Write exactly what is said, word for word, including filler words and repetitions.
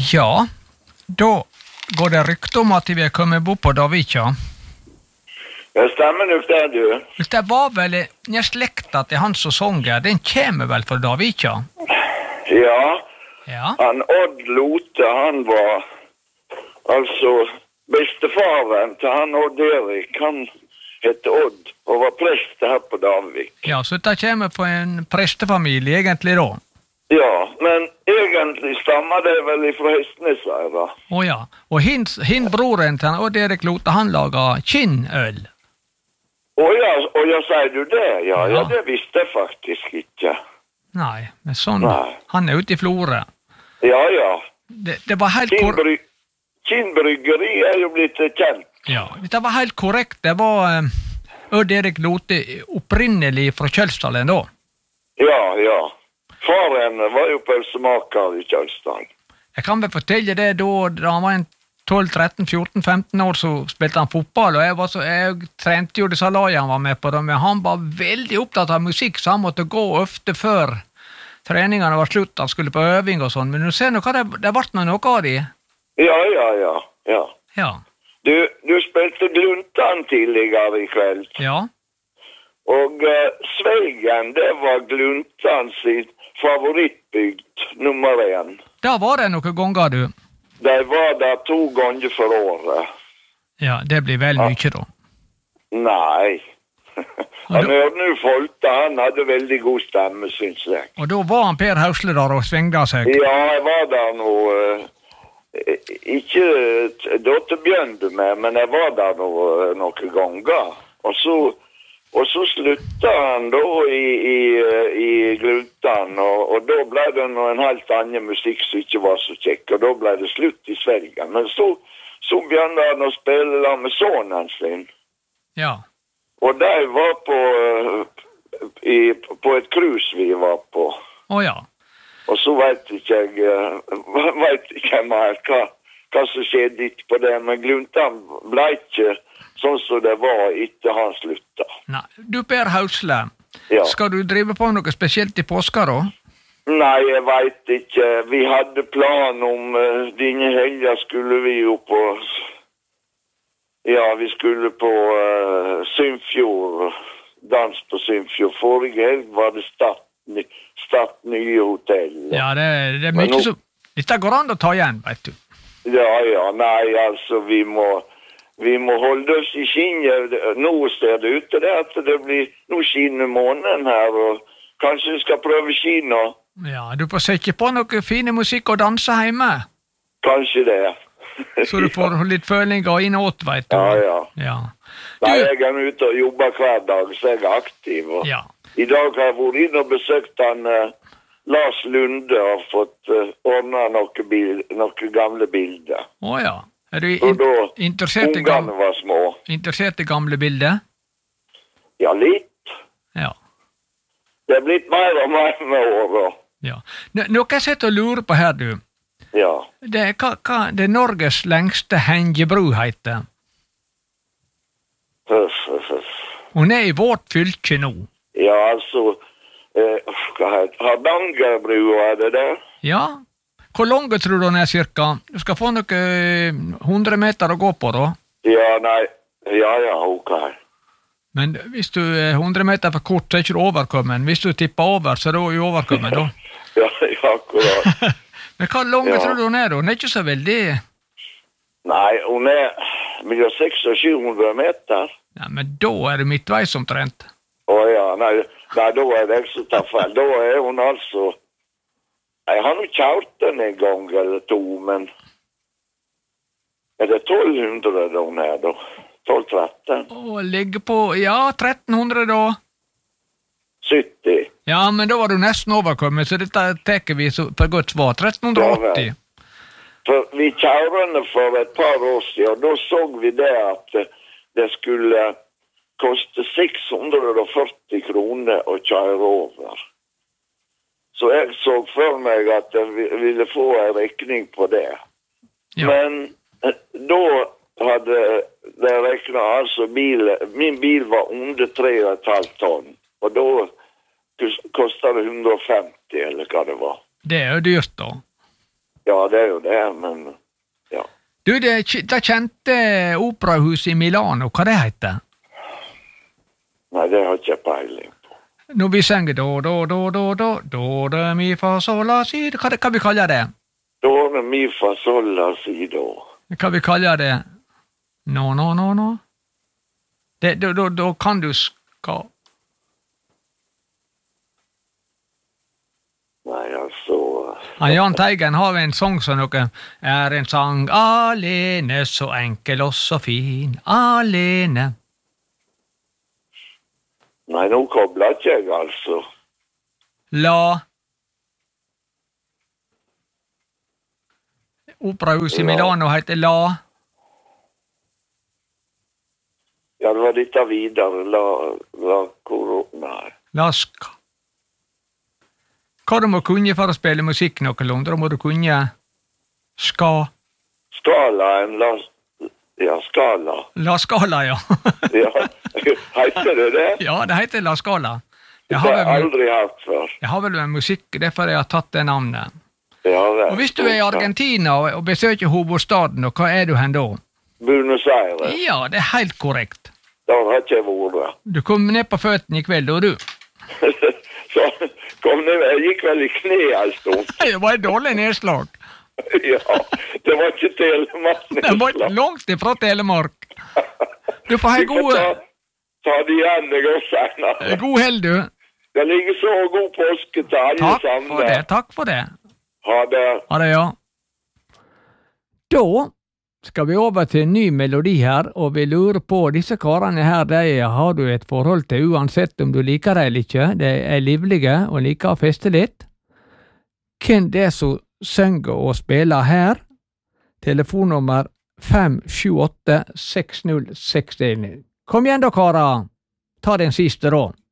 Ja, da går det rykte om at vi er kommet bort på Davika. Det stemmer nok det, du. Det var vel en slekta til han som sanger, den kommer vel fra Davika? Ja, Ja. han Odd Lote, han var altså bestefaren til han Odd Erik, han hette Odd og var prest her på Davik. Ja, så det kommer fra en prestefamilie egentlig da. Ja, men egentlig stammer det vel ifra Hestnesøyra. Å ja, og hin, hin broren til han Odd Erik Lote, han lager kinnøl. Å ja, og ja, sier du det? Ja, ja, Ja. det visste jeg faktisk ikke. Nei, men sånn, Nei. han er ute i Flore. Ja, ja. Det, det var helt kor Kinnbry Kinnbryggeri er jo blitt kjent. ja, det var helt korrekt. Det var eh, Odd Erik Lote opprinnelig fra Kjølsdalen da. Ja, ja. Faren var jo pølsemaker i Kjølsdalen. Jeg kan vel fortelle det da, da han var en tolv, tretten, fjorten, femten år, så spilte han fotball, og jeg, var så, jeg trente jo disse lagene han var med på det, men han var veldig opptatt av musikk, så han måtte gå ofte før treningene var slutt, han skulle på øving og sånn, men du ser nå hva det, det ble noe av de. Ja, ja, ja, ja. Ja, Du, du spilte Gluntan tidligere i kveld, ja, og uh, Sveigen, det var Gluntan sin favorittbygd, nummer én. da var det noen ganger du. De var der to ganger for året. Ja, det blir vel mye da. Nei. Han hørte nu Folta, han hadde veldig god stemme, synes jeg. Og da var han Per Hausle der og svengde seg. Ja, jeg var der nå, uh, ikke da til å begynne med, men jeg var der nå, uh, noen ganger. Og så, og så slutta han da i, i, i Gluntan, og, og da ble det noe en helt annen musikk som ikke var så kjekk, og da ble det slutt i Svelgen. Men så, så begynte han å spille der med sonen sin. Ja, Og de var på, uh, i, på et krus vi var på. å ja. Og så vet ikke jeg, uh, vet ikke jeg mer hva, hva som skjedde ikke på det, men Gluntan ble ikke sånn som det var etter han slutta. Nei, du Per Hausle, Ja. skal du drive på noe spesielt i påska da? Nei, jeg vet ikke. Vi hadde plan om uh, denne helga skulle vi jo på, ja, vi skulle på uh, Symfjord, dans på Symfjord. Forrige helg var det Start, start nye hotell. Ja, det, det er Men mye nå- som... Dette går an å ta igjen, vet du. Ja, ja, nei, altså, vi må, vi må holde oss i skinnet. Nå ser det ut til det at det blir, nå skinner månen her, og kanskje vi skal prøve kino. Ja, du får sette på noe fine musikk og danse hjemme, Kanskje det. så du får litt følinger innåt, vet du. Ja, ja. Ja. Nei, Du, jeg er ute og jobber hver dag, så jeg er aktiv. Og ja. i dag har jeg vært inn og besøkt han uh, Lars Lunde og fått uh, ordnet noen, bil, noen gamle bilder. Å ja. Er du Og in da interessert, i ungene gamle, var små. interessert i gamle bilder? Ja, litt. Ja. Det er blitt mer og mer med året. Ja. Nå, noe jeg sitter og lurer på her, du. Ja. Det er hva, hva det er Norges lengste hengebru heter. Huff, huff, huff. Hun er i vårt fylke nå. Ja, altså, eh, hva heter Hardangerbrua, er det det? Ja. Hvor lang tror du den er cirka? Du skal få noe hundre meter å gå på da. Ja, nei, ja, ja, ok. Men hvis du er hundre meter for kort, så er ikke du overkommen. Hvis du tipper over, så er du jo overkommen da. Ja, ja, akkurat. Men hva lang Ja. tror du hun er da? Hun er ikke så veldig... Nei, hun er mellom seks og sju hundre meter. Ja, men da er du midtveis omtrent. Å ja, nei, nei, da er det jeg som tar feil. Da er hun altså... Jeg har nå kjørt den en gang eller to, men... Er det tolv hundre da hun er da? tolv tretten? Og ligge på, ja, tretten hundre da. sytti? Ja, men da var du nesten overkommet, så dette teker vi så for godt svar. tretten åtti. For vi kjørte for et par år siden, og da så vi det at det skulle koste seks hundre og førti kroner å kjøre over. Så jeg så for meg at jeg ville få en rekning på det. Ja. Men eh, da hadde det reknet, altså bil, min bil var under tre og et halvt tonn, og da kostet det hundre og femti, eller hva det var. Det er jo dyrt da. Ja, det er jo det, men ja. Du, det, det kjente operahuset i Milano, hva det heter? Nei, det har ikke jeg peiling på. Når vi synger do, do, do, do, do, do, do, mi, fa, sol, la, si, hva, hva vi kaller det? Do, mi, fa, sol, la, si, do. Hva vi kaller det? No, no, no, no. Det, da, da, da kan du ska... Nei, altså... Han Jan Teigen har en sang som noe er en sang alene, så enkel og så fin, alene. Nei, nå kobler ikke jeg, altså. La. Operahuset i Milano heter La. Ja, det var dette videre, la, la, koro, nei. La ska. Hva du må kunne for å spille musikk noenlunde? Da må du kunne ska. Skalaen, la, ja, skala. La skala, ja. Ja, heter det det? Ja, det heter La skala. Det har jeg aldri hatt før. Jeg har vel en musikk, derfor jeg har tatt det navnet. Ja, det. Og hvis du er i Argentina og besøker hovedstaden, og hva er du hen da? Buenos Aires. Ja, det er helt korrekt. Da har ikke jeg vært. Du kom ned på føttene i kveld, og du? Så kom ned, jeg gikk vel i kne en stund. Det var et dårlig nedslag. Ja, det var ikke Telemark nedslag. Det var langt ifra Telemark. Du får ha god... Ta, ta det igjen, det går senere. God held, du. Det ligger så god påske til alle takk sammen. For det, takk for det. Ha det. Ha det, ja. Da skal vi over til en ny melodi her, og vi lurer på disse karene her, de har du et forhold til uansett om du liker det eller ikke. De er livlige og liker å feste litt. Hvem det er som synger og spiller her? Telefonnummer fem sju åtte seks null seks en. Kom igjen da, karer. Ta den siste da.